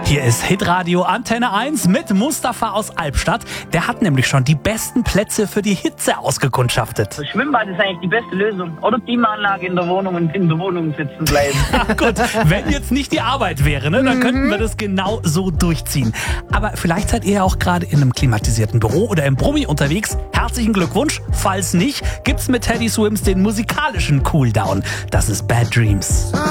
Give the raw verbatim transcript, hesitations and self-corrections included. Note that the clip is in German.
Hier ist Hitradio Antenne eins mit Mustafa aus Albstadt. Der hat nämlich schon die besten Plätze für die Hitze ausgekundschaftet. Das Schwimmbad ist eigentlich die beste Lösung. Oder Klimaanlage in der Wohnung und in der Wohnung sitzen bleiben. Ja, gut, wenn jetzt nicht die Arbeit wäre, ne, dann könnten wir das genau so durchziehen. Aber vielleicht seid ihr ja auch gerade in einem klimatisierten Büro oder im Brummi unterwegs. Herzlichen Glückwunsch. Falls nicht, gibt's mit Teddy Swims den musikalischen Cooldown. Das ist Bad Dreams.